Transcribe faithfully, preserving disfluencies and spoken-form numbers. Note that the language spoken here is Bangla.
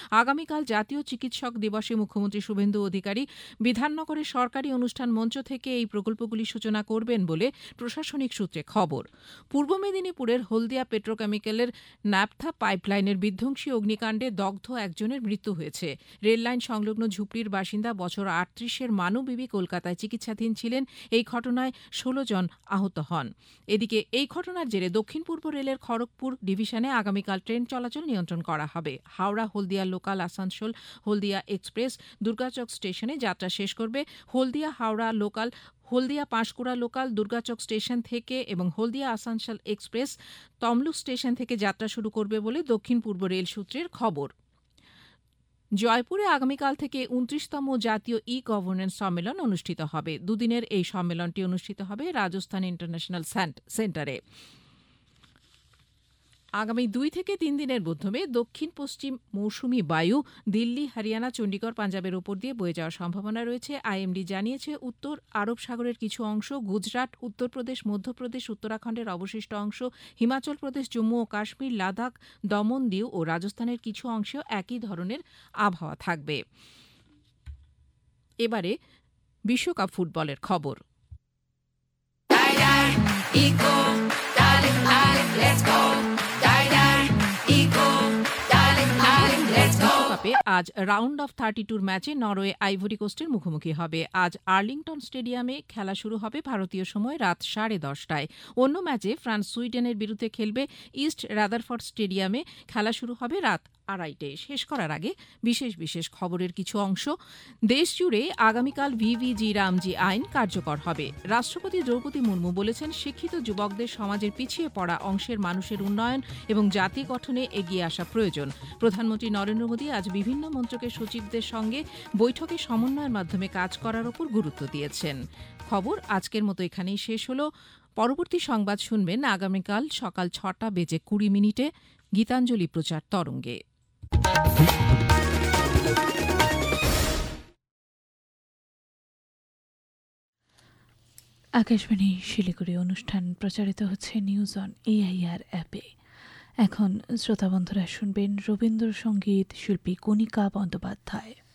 আগামীকাল জাতীয় চিকিৎসক দিবসে মুখ্যমন্ত্রী শুভেন্দু অধিকারী বিধাননগরে সরকারি অনুষ্ঠান মঞ্চ থেকে এই প্রকল্পগুলি সূচনা করবেন বলে প্রশাসনিক সূত্রে খবর। পূর্ব মেদিনীপুরের হলদিয়া পেট্রোকেমিক্যালের ন্যাপথা পাইপলাইনের বিধ্বংসী অগ্নিকাণ্ডে দগ্ধ একজনের মৃত্যু হয়েছে। রেললাইন সংলগ্ন ঝুপড়ির বাসিন্দা বছর আটত্রিশের মানু বিবি কলকাতায় চিকিৎসাধীন ছিলেন। এই ঘটনায় ষোলো জন আহত হন। এদিকে এই ঘটনার জেরে দক্ষিণ পূর্ব রেলের খড়গপুর ডিভিশনে আগামীকাল ট্রেন চলাচল নিয়ন্ত্রণ করা হবে। হাওড়া হলদিয়া লোকাল আসানসোল হলদিয়া এক্সপ্রেস দুর্গাচক স্টেশনে যাত্রা শেষ করবে। হলদিয়া হাওড়া লোকাল হলদিয়া পাঁশকুড়া লোকাল দুর্গাচক স্টেশন থেকে এবং হলদিয়া আসানসোল এক্সপ্রেস তমলুক স্টেশন থেকে যাত্রা শুরু করবে বলে দক্ষিণ পূর্ব রেল সূত্রের খবর। জয়পুরে আগামীকাল থেকে উনত্রিশতম জাতীয় ই গভর্নেন্স সম্মেলন অনুষ্ঠিত হবে। দুদিনের এই সম্মেলনটি অনুষ্ঠিত হবে রাজস্থান ইন্টারন্যাশনাল সেন্টারে। আগামী দুই থেকে তিন দিনের মধ্যে দক্ষিণ পশ্চিম মৌসুমি বায়ু দিল্লি, হরিয়ানা, চণ্ডীগড়, পাঞ্জাবের ওপর দিয়ে বয়ে যাওয়ার সম্ভাবনা রয়েছে। আইএমডি জানিয়েছে, উত্তর আরব সাগরের কিছু অংশ, গুজরাট, উত্তরপ্রদেশ, মধ্যপ্রদেশ, উত্তরাখণ্ডের অবশিষ্ট অংশ, হিমাচল প্রদেশ, জম্মু ও কাশ্মীর, লাদাখ, দমন, দিউ ও রাজস্থানের কিছু অংশেও একই ধরনের আবহাওয়া থাকবে। এবারে বিশ্বকাপ ফুটবলের খবর। আজ রাউন্ড অফ থার্টি টুর ম্যাচে নরওয়ে আইভরি কোস্টের মুখোমুখি হবে। আজ আর্লিংটন স্টেডিয়ামে খেলা শুরু হবে ভারতীয় সময় রাত সাড়ে দশটায়। অন্য ম্যাচে ফ্রান্স সুইডেনের বিরুদ্ধে খেলবে। ইস্ট রাদারফোর্ড স্টেডিয়ামে খেলা শুরু হবে রাত আড়াইটে। শেষ করার আগে বিশেষ বিশেষ খবরের কিছু অংশ। দেশ জুড়ে আগামীকাল ভিভিজি রামজি আইন কার্যকর হবে। রাষ্ট্রপতি দ্রৌপদী মুর্মু বলেছেন, শিক্ষিত যুবকদের সমাজের পিছিয়ে পড়া অংশের মানুষের উন্নয়ন এবং জাতি গঠনে এগিয়ে আসা প্রয়োজন। প্রধানমন্ত্রী নরেন্দ্র মোদী আজ বিভিন্ন মন্ত্রকের সচিবদের সঙ্গে বৈঠকে সমন্বয়ের মাধ্যমে কাজ করার উপর গুরুত্ব দিয়েছেন। খবর আজকের মতো এখানেই শেষ হল। পরবর্তী সংবাদ শুনবেন আগামীকাল সকাল ছটা বেজে কুড়ি মিনিটে গীতাঞ্জলি প্রচার তরঙ্গে। আকাশবাণী শিলিগুড়ি অনুষ্ঠান প্রচারিত হচ্ছে নিউজ অন এআইআর অ্যাপে। এখন শ্রোতা বন্ধুরা শুনবেন রবীন্দ্রসঙ্গীত শিল্পী কণিকা বন্দ্যোপাধ্যায়।